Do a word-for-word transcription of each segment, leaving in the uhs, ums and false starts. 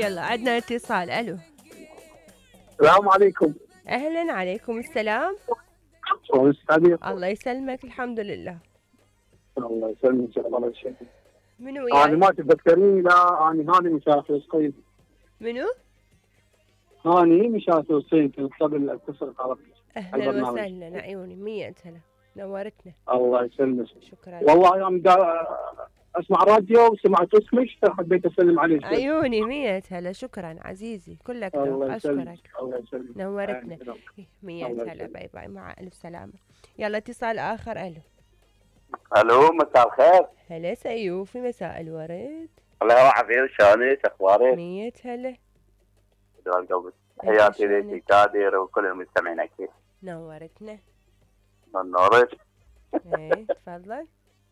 يلا عندنا اتصال. الو السلام عليكم. اهلا، عليكم السلام. الله يسلمك. الحمد لله. الله يسلمك. الله يسلمك. منو وياي؟ انا ما تذكريني. لا انا هاني مشاة فلسطين. منو؟ هاني مشاة فلسطين كنت قبل اتصل على اهلا وسهلا، عيوني مية هلا، نورتنا. الله يسلمك. شكرا. والله يوم اسمع راديو وسمعت اسمك فحبيت اسلم عليك. عيوني مية هلا، شكرا عزيزي، كلك ذوق. اشكرك. الله يسلمك. نورتنا. مية هلا، باي باي، مع الف سلامه. يلا اتصال اخر. الو الو مساء الخير. هلا سيوفي، مساء الورد. الله يوعافيك، شلونك؟ اخبارك؟ مية هلا. دوام قلبك. حياتي ليك كادر وكل المستمعين اكيد. نورتنا. من نورك. ايه تفضل.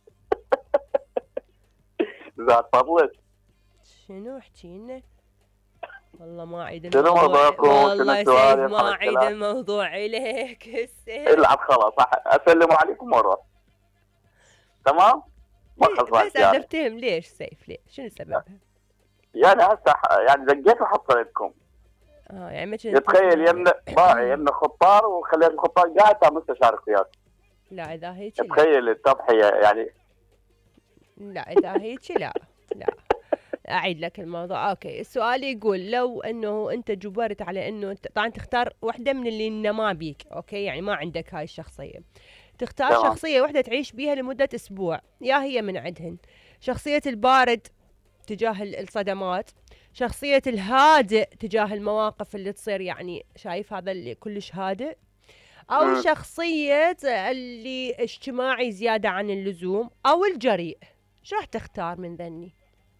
زاد فضلك. شنو احكي لنا؟ والله ما عيد شنو موضوعكم؟ والله سيف ما عيد الموضوع اليك هسه. العب خلاص، اسلم عليكم مره. تمام؟ ما بس انا افتهم ليش سيف، ليش؟ شنو سببها؟ يعني هسه يعني دقيت وحصلتكم. اه يعني ما كنت تخيل يمنا باعي يمنا خطار وخليت الخطار قاعد تم مستشار اختيار. لا اذا هيك تخيل التضحيه يعني. لا اذا هيك لا لا اعيد لك الموضوع. اوكي، السؤال يقول لو انه انت جبرت على انه طبعا تختار واحده من اللي ما بيك، اوكي، يعني ما عندك هاي الشخصيه، تختار طبعا شخصيه واحده تعيش بيها لمده اسبوع، يا هي من عندهن شخصيه البارد تجاه الصدمات، شخصيه الهادئ تجاه المواقف اللي تصير، يعني شايف هذا اللي كلش هادئ، او م. شخصيه اللي اجتماعي زياده عن اللزوم، او الجريء. شو راح تختار من ذني؟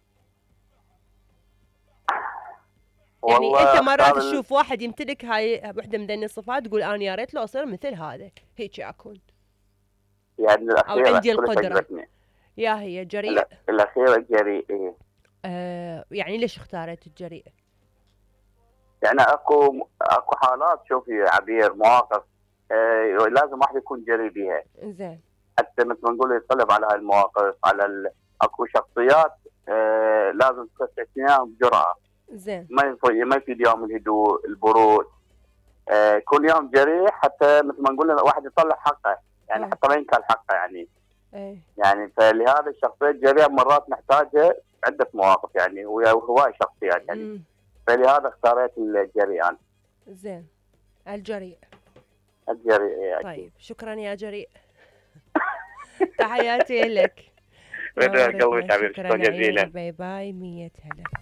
يعني انت مرات تشوف واحد يمتلك هاي وحده من ذني الصفات تقول انا يا ريت لو اصير مثل هذا، هيك اكون يعني او عندي القدره. يا هي جريء. لا الاخيره جريء. إيه؟ آه يعني ليش اختارت الجريء؟ يعني اكو اكو حالات شوفي عبير، مواقف آه لازم واحد يكون جريء بها. زين. حتى مثل ما نقول يتطلب على هاي المواقف، على ال... اكو شخصيات آه لازم تستثنيها بجرأة. زين. ما يفيد ما يفيد يوم الهدوء، البرود. آه كل يوم جريء حتى مثل ما نقول واحد يطلع حقه، يعني حتى ما ينكر حقه يعني. ايه. يعني فلهذا الشخصية الجريئة مرات نحتاجها عدة مواقف يعني، وهواي شخصيات يعني. مم. فلهذا اختاريت الجريء أنا. زين. الجريء. الجريء يعني. طيب شكرا يا جريء. تحياتي لك. شكرا جزيلا. باي باي. مية هلا.